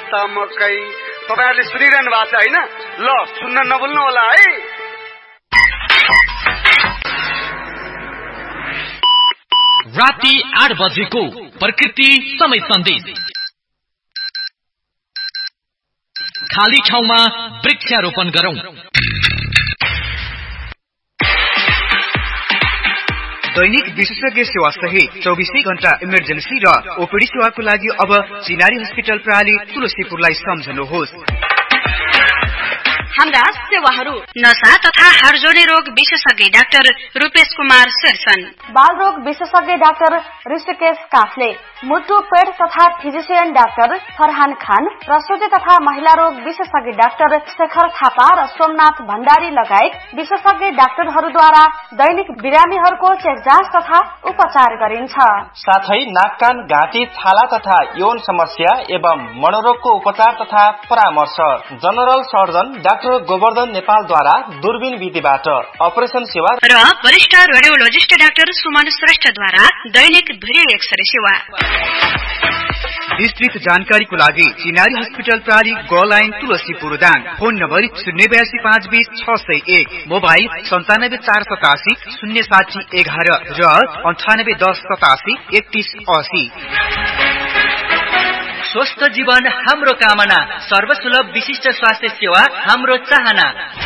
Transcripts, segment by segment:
जस्ता मकै। तपाईहरुले सुनिरहनु भएको छ हैन? ल सुन्न नभुल्नु होला है। राति 8 बजेको प्रकृति समय सन्देश। खाली ठाउँमा वृक्षारोपण गरौं। दैनिक विशेषज्ञ सेवा सहित 24 घण्टा इमर्जेन्सी र ओपीडी सेवाको लागि अब चिनारी हस्पिटल प्रणाली तुलसीपुरलाई सम्झनुहोस्। हाम्रा सेवाहरू नशा तथा हाडजोडी रोग विशेषज्ञ डाक्टर रूपेश कुमार शेरसन, बाल रोग विशेषज्ञ डाक्टर ऋषिकेश काफले, मुटु पेट तथा फिजिशियन डाक्टर फरहान खान, प्रसुति तथा महिला रोग विशेषज्ञ डाक्टर शेखर थापा र सोमनाथ भण्डारी लगायत विशेषज्ञ डाक्टरहरूद्वारा दैनिक बिरामीहरूको चेक जाँच तथा उपचार गरिन्छ। साथै नाक कान घाँटी छाला तथा यौन समस्या एवं मनोरोगको उपचार तथा परामर्श जनरल सर्जन डाक्टर गोवर्धन नेपालद्वारा दूरबीन विधिबाट अपरेसन सेवा र वरिष्ठ रेडियोलोजिस्ट डाक्टर सुमन श्रेष्ठद्वारा दैनिक भिडियो एक्सरे सेवा। विस्तृत जानकारीको लागि चिनारी हस्पिटल प्रणाली ग line Tulsipur Dang. Phone number 082520 mobile 974870 06011 र 981087 3180। स्वस्थ जीवन हाम्रो कामना, सर्वसुलभ विशिष्ट स्वास्थ्य सेवा हाम्रो चाहना।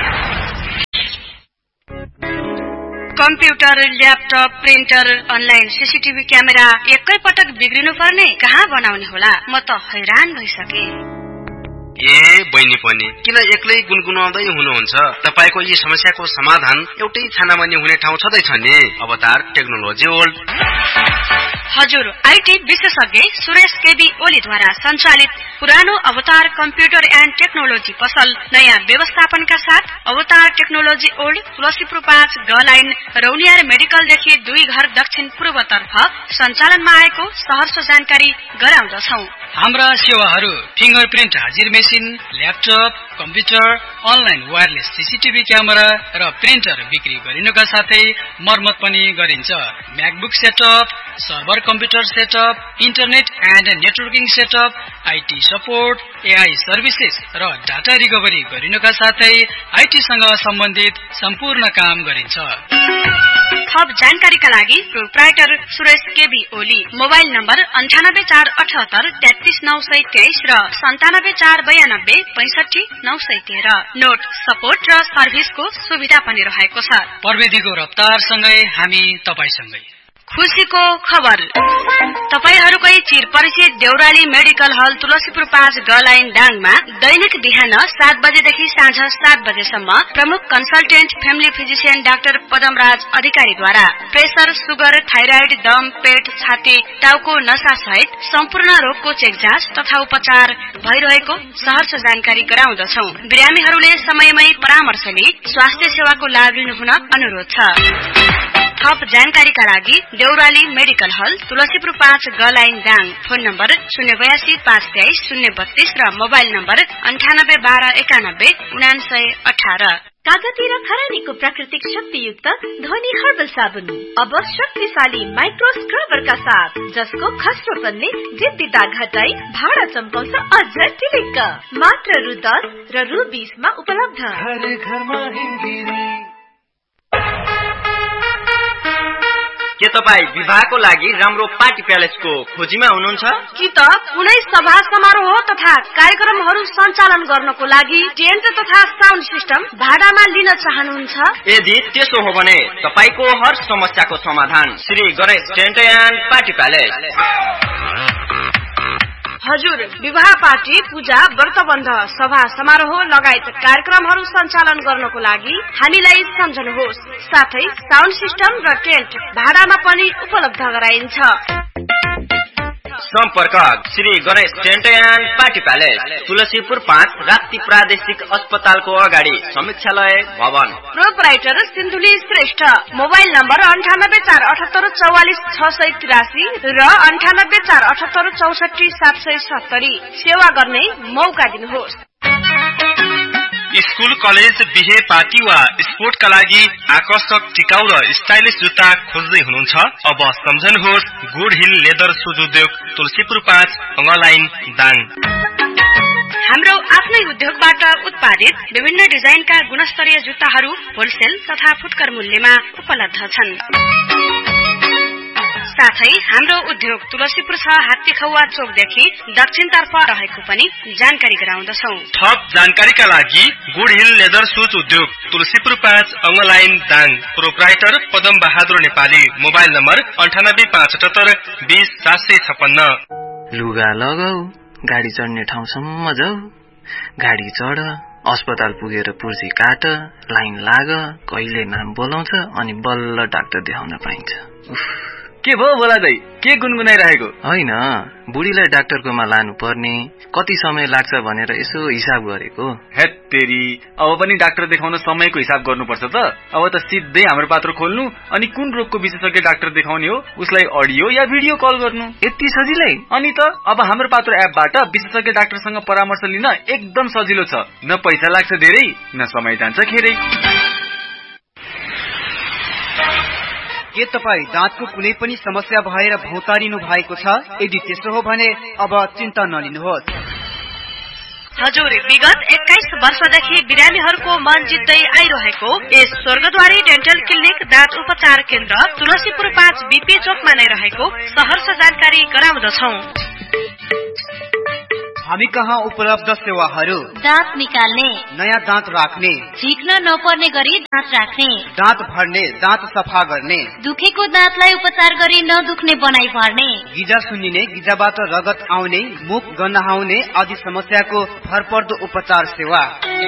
Computer, laptop, printer, online CCTV camera एकै पटक बिग्रिनु पर्ने कहाँ बनाउने होला? म त हैरान भइसके। बहिनी पनि किन एक्लै गुनगुनाउँदै हुनुहुन्छ? तपाईको यी समस्याको समाधान एउटै छानामा हुने ठाउँ छँदैछ नि, अवतार टेक्नोलोजी वर्ल्ड। हजुर, आईटी विशेषज्ञ सुरेश केबी ओलीद्वारा सञ्चालित पुरानो अवतार कम्प्युटर एन्ड टेक्नोलोजी पसल नयाँ व्यवस्थापनका साथ अवतार टेक्नोलोजी ओल्ड तुलसीपुर 5 ग लाइन रौनियार मेडिकलदेखि 2 घर दक्षिण पूर्वतर्फ सञ्चालनमा आएको सहर्ष जानकारी गराउँदछौं। हाम्रा सेवाहरू फिंगरप्रिन्ट हाजिर machine, laptop, computer, online wireless CCTV camera र प्रिन्टर बिक्री गरिनुका साथै मर्मत पनि गरिन्छ। MacBook setup, server computer setup, internet and networking setup, IT support, AI services र डाटा रिकभरी गरिनुका साथै आईटीसँग सम्बन्धित सम्पूर्ण काम गरिन्छ। थप जानकारीका लागि proprietor Suresh KB Oli, mobile number 98478 33923 र 97492 65913। नोट सपोर्ट र सर्भिसको सुविधा पनि रहेको छ। प्रविधिको रफ्तारसँगै हामी तपाईसँगै। खुशीको खबर, तपाईहरुकै चिरपरिचित देउराली मेडिकल हल तुलसीपुर 5 ग लाइन दाङमा दैनिक बिहान 7 बजेदेखि साँझ 7 बजेसम्म प्रमुख consultant family physician doctor Padamraj अधिकारीद्वारा प्रेसर, सुगर, थाइराइड, दम, पेट, छाती, टाउको नसा सहित सम्पूर्ण रोगको चेक जाँच तथा उपचार भइरहेको सहर्ष जानकारी गराउँदछौं। बिरामीहरूले समयमै परामर्श लिई स्वास्थ्य सेवाको लाभ लिनुहुन अनुरोध छ। थप जानकारीका लागि देउराली मेडिकल हल तुलसीपुर 5 ग लाइन दाङ। फोन नम्बर 082 523 032 र मोबाइल नम्बर 9812919918। कागती र खरानीको प्राकृतिक शक्तियुक्त ध्वनि हर्बल साबुन अब शक्तिशाली माइक्रो स्क्रबरका साथ, जसको खस्रोपनले जिद्दी दाग हटाई भाडा चम्काउँछ अझ टिलिक्क। मात्र रु 10 र रु 20 मा उपलब्ध। के तपाई विवाहको लागि राम्रो पार्टी प्यालेसको खोजीमा हुनुहुन्छ? कि त कुनै सभा समारोह तथा कार्यक्रमहरू सञ्चालन गर्नको लागि टेन्ट तथा साउन्ड सिस्टम भाडामा लिन चाहनुहुन्छ? यदि त्यसो हो भने तपाईको हर समस्याको समाधान Shri Ganesh tent and party palace. हजुर, विवाह पार्टी, पूजा, व्रतबन्ध, सभा समारोह लगायत कार्यक्रमहरू सञ्चालन गर्नको लागि हामीलाई सम्झनुहोस्। साथै साउन्ड सिस्टम र टेन्ट भाडामा पनि उपलब्ध गराइन्छ। सम्पर्क Shri Ganesh tent and party palace, Tulsipur 5 Rapti प्रादेशिक अस्पतालको अगाडि समीक्षालय भवन। Proprietor Sindhuli Shrestha, mobile number 9847844683 र 9847844770। सेवा गर्ने मौका दिनुहोस्। स्कूल, कलेज, बिहे पार्टी वा स्पोर्टका लागि आकर्षक, टिकाउ र स्टाइलिश जुत्ता खोज्दै हुनुहुन्छ? अब सम्झनुहोस् गुड हिल लेदर सुज उद्योग तुलसीपुर 5 लाइन दाङ। हाम्रो आफ्नै उद्योगबाट उत्पादित विभिन्न डिजाइनका गुणस्तरीय जुत्ताहरू होलसेल तथा फुटकर मूल्यमा उपलब्ध छन्। साथै हाम्रो उद्योग तुलसीपुर 6 हात्तीखौवा चोकदेखि दक्षिणतर्फ रहेको पनि जानकारी गराउँदछौं। थप जानकारीका लागि गुड हिल लेदर सुज उद्योग Tulsipur 5 अंगलाइन Dang, proprietor Padam Bahadur Nepali, mobile number 9857 20 756। लुगा लगाऊ, गाडी चढ्ने ठाउँसम्म जाऊ, गाडी चढ, अस्पताल पुगेर पुर्जी काट, लाइन लाग, कहिले नाम बोलाउँछ अनि बल्ल डाक्टर देखाउन पाइन्छ। के भयो बोला दाइ, के गुनगुनाइरहेको? होइन, बुढीलाई डाक्टरकोमा लानु पर्ने, कति समय लाग्छ भनेर यसो हिसाब गरेको। हेट तेरी, अब पनि डाक्टर देखाउन समयको हिसाब गर्नुपर्छ त। अब त सिधै हाम्रो पात्र खोल्नु अनि कुन रोगको विशेषज्ञ डाक्टर देखाउने हो उसलाई अडियो या भिडियो कल गर्नु, यति सजिलै। अनि त अब हाम्रो पात्र एपबाट विशेषज्ञ डाक्टरसँग परामर्श लिन एकदम सजिलो छ। न पैसा लाग्छ धेरै, न समय जान्छ खेरै। के तपाईँ दाँतको कुनै पनि समस्या भएर भौतारिनु भएको छ? यदि त्यसो हो भने अब चिन्ता नलिनुहोस्। हजुर, विगत 21 वर्षदेखि बिरामीहरूको मन जित्दै आइरहेको यस स्वर्गद्वारी डेन्टल क्लिनिक दाँत उपचार केन्द्र तुलसीपुर 5 बीपी चोकमा नै रहेको सहर्ष जानकारी गराउँदछौं। हामी कहाँ उपलब्ध सेवाहरू: दाँत निकाल्ने, नयाँ दाँत राख्ने, झिक्न नपर्ने गरी दाँत राख्ने, दाँत भर्ने, दाँत सफा गर्ने, दुखेको दाँतलाई उपचार गरी नदुख्ने बनाई भर्ने, गिजा सुन्निने, गिजाबाट रगत आउने, मुख गन्हाउने आदि समस्याको भरपर्दो उपचार सेवा।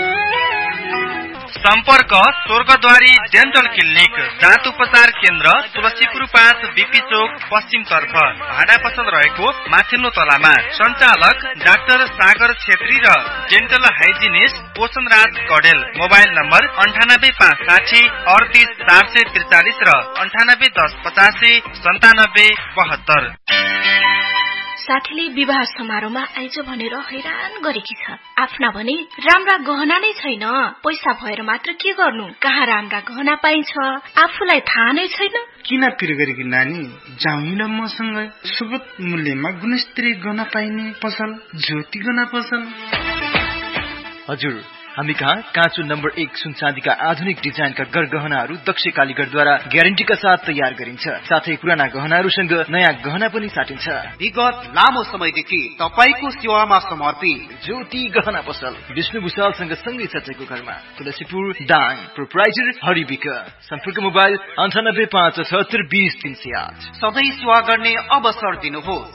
सम्पर्क स्वर्गद्वारी डेन्टल क्लिनिक दाँत उपचार केन्द्र तुलसीपुर 5 बीपी चोक पश्चिम तर्फ, भाडा पसल रहेको माथिल्लो तलामा। सञ्चालक डाक्टर सागर छेत्री र डेन्टल हाइजिनिस्ट पोषण राज कडेल। मोबाइल नम्बर 9856 38 443 र 9810 85 97 72। साथीले विवाह समारोहमा आइज भनेर हैरान गरेकी छ। आफ्ना भने राम्रा गहना नै छैन। पैसा भएर मात्र के गर्नु? कहाँ राम्रा गहना पाइन्छ आफूलाई थाहा नै छैन। किन पिर गरेकी नानी, जाउँ न मसँग। सुगत मूल्यमा गुणस्तरीय गहना पाइने पसल ज्योति गहना पसल। हजुर, हामी कहाँ काँचो नम्बर 1 सुन चाँदीका आधुनिक डिजाइनका गरगहनाहरू दक्ष कालीगढद्वारा ग्यारेन्टीका साथ तयार गरिन्छ। साथै पुराना गहनाहरूसँग नयाँ गहना पनि साटिन्छ। विगत लामो समयदेखि तपाईको सेवामा समर्पित ज्योति गहना पसल विष्णु भुषालसँग सँगै सचेको घरमा, तुलसीपुर दाङ, प्रोप्राइटर हरिबिक। सम्पर्क मोबाइल 9857 20 308। सधैँ सेवा गर्ने अवसर दिनुहोस्।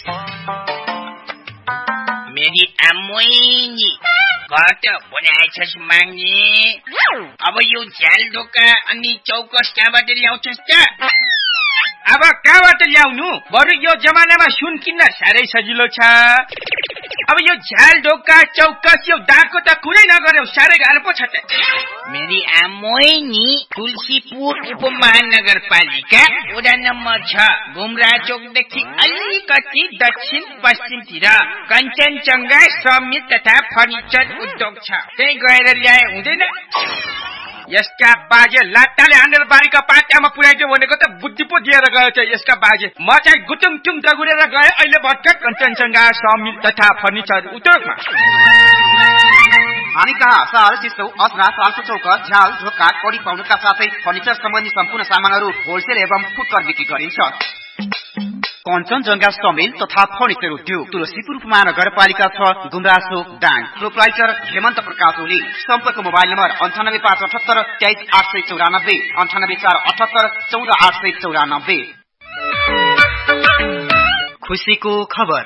मेरी आमोइनी घट बनाएछस् माग्ने। अब यो झ्याल ढोका अनि चौकस कहाँबाट ल्याउँछस् त? अब कहाँबाट ल्याउनु? बरु यो जमानामा सुन किन्न साह्रै सजिलो छ। अब यो झ्याल ढोका चौकस यो दागको त कुरै नगर्यो, साह्रै गाह्रो पो छ त। मेरी आमोइनी तुलसीपुर उपमहानगरपालिका वडा नम्बर 6 गुमरा चोकदेखि अलिकति दक्षिण पश्चिमतिर कञ्चनजङ्घा समित तथा फर्निचर उद्योग छ। त्यही गएर ल्याए हुँदैन? यसका बाजे लाट्टाले हानेर बारीका पाटामा पुर्याइदियो भनेको त बुद्धि पो दिएर गयो छ यसका बाजे। म चाहिँ गुटुङ दगुरेर गए अहिले भर्खर कञ्चनजङ्घा समित तथा फर्निचर उद्योगमा। हामी कहाँ सहर, चिसो, असरा, सालको चौका, झ्याल ढोका, कडी पाउनुका साथै फर्निचर सम्बन्धी सम्पूर्ण सामानहरू होलसेल एवं फुटकर बिक्री गरिन्छ। कञ्चनजङ्घा समिल तथा फर्निचर उद्योग तुलसीपुर महानगरपालिका 6 गुमरासो दाङ, प्रोप्राइटर हेमन्त प्रकाश ओली। सम्पर्क मोबाइल नम्बर 9858 23 894 9848 14 894। खुसीको खबर।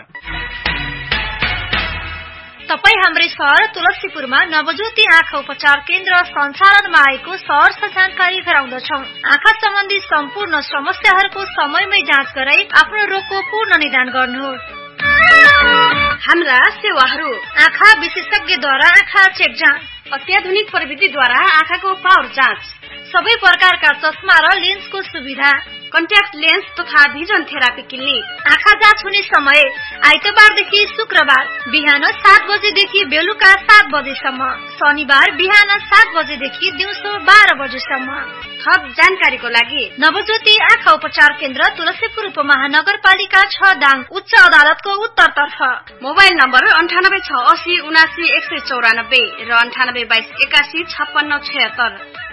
तपाई हाम्रै सहर तुलसीपुरमा नवज्योति आँखा उपचार केन्द्र सञ्चालनमा आएको सहर्ष जानकारी गराउँदछौं। आँखा सम्बन्धी सम्पूर्ण समस्याहरूको समयमै जाँच गराई आफ्नो रोगको पूर्ण निदान गर्नुहोस्। हाम्रा सेवाहरू: आँखा विशेषज्ञद्वारा आँखा चेक जाँच, अत्याधुनिक प्रविधिद्वारा आँखाको पावर जाँच, सबै प्रकारका चस्मा र लेन्सको सुविधा, कन्ट्याक्ट लेन्स तथा भिजन थेरापी क्लिनिक। आँखा जाँच हुने समय आइतबारदेखि शुक्रबार बिहान 7 बजेदेखि बेलुका 7 बजेसम्म, शनिबार बिहान 7 बजेदेखि दिउँसो 12 बजेसम्म। थप जानकारीको लागि नवज्योति आँखा उपचार केन्द्र तुलसीपुर उपमहानगरपालिका 6 दाङ, उच्च अदालतको उत्तरतर्फ। मोबाइल नम्बर 9868079194 र 9822815676।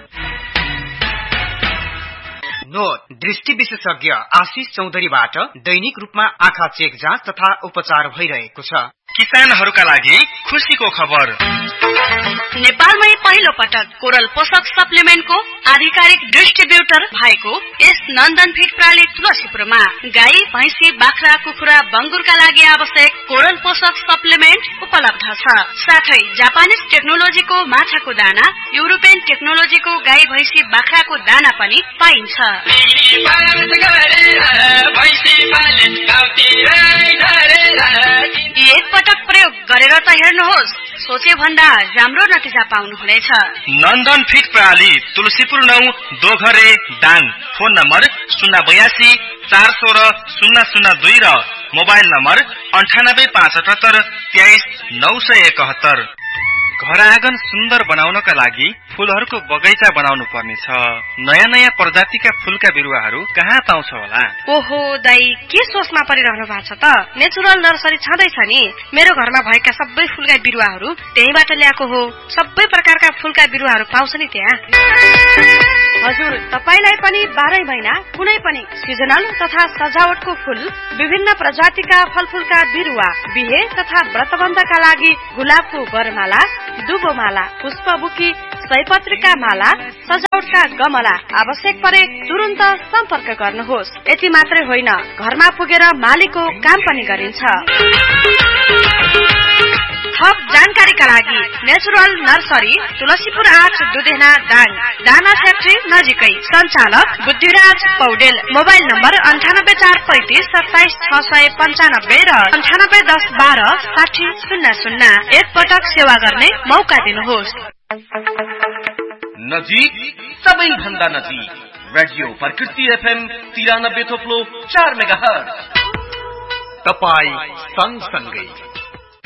नोट, दृष्टि विशेषज्ञ आशिष चौधरीबाट दैनिक रूपमा आँखा चेक जाँच तथा उपचार भइरहेको छ। किसानहरूका लागि खुशीको खबर। नेपालमै पहिलो पटक कोरल पोषक सप्लिमेन्टको आधिकारिक डिस्ट्रिब्युटर भएको यस नन्दन फिड प्रणाली तुलसीपुरमा गाई, भैँसी, बाख्रा, कुखुरा, बङ्गुरका लागि आवश्यक कोरल पोषक सप्लिमेन्ट उपलब्ध छ। साथै जापानिज टेक्नोलोजीको माछाको दाना, युरोपियन टेक्नोलोजीको गाई, भैँसी, बाख्राको दाना पनि पाइन्छ। एक पटक प्रयोग गरेर त हेर्नुहोस्, सोचे भन्दा राम्रो नतिजा पाउनुहुनेछ। नन्दन फिड प्रणाली तुलसीपुर 9 दोघरे दाङ। फोन नम्बर 082 416 002 र मोबाइल नम्बर 9875 23 971। घर आँगन सुन्दर बनाउनका लागि फूलहरूको बगैँचा बनाउनु पर्नेछ। नयाँ नयाँ प्रजातिका फूलका बिरुवाहरू कहाँ पाउँछ होला? ओहो दाई, के सोचमा परिरहनु भएको छ त? नेचुरल नर्सरी छँदैछ नि। मेरो घरमा भएका सबै फूलका बिरुवाहरू त्यहीबाट ल्याएको हो। सबै प्रकारका फूलका बिरुवाहरू पाउँछ नि त्यहाँ। हजुर, तपाईलाई पनि 12 महिना कुनै पनि सिजनल तथा सजावटको फूल, विभिन्न प्रजातिका फलफूलका बिरुवा, बिहे तथा व्रतबन्धका लागि गुलाबको बरमाला, दुबोमाला, पुष्पबुकी, सयपत्रीका माला, सजावटका गमला आवश्यक परे तुरुन्त सम्पर्क गर्नुहोस्। यति मात्रै होइन, घरमा पुगेर मालीको काम पनि गरिन्छ। थप जानकारीका लागि नेचुरल नर्सरी तुलसीपुर 8 दुधेना दाङ, दाना फ्याक्ट्री नजिकै। सञ्चालक बुद्धिराज पौडेल। मोबाइल नम्बर 9845 27 695 र 9810 12 6000। एक पटक सेवा गर्ने मौका दिनुहोस्। नजिक, सबैभन्दा नजिक, रेडियो प्रकृति FM 93.4 मेगाहर्ज। तपाई सँगसँगै